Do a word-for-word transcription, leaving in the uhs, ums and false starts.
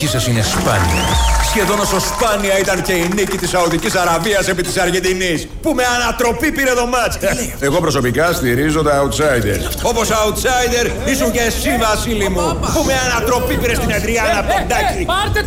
σας είναι σπάνια. Σχεδόν όσο σπάνια ήταν και η νίκη της Σαουδικής Αραβίας επί της Αργεντινής, που με ανατροπή πήρε το μάτς. Εγώ προσωπικά στηρίζω τα outsiders. Όπως outsider ήσουν και εσύ, Βασίλη μου, που με ανατροπή πήρε στην Αντριάννα Ποντάκη. Πάρτε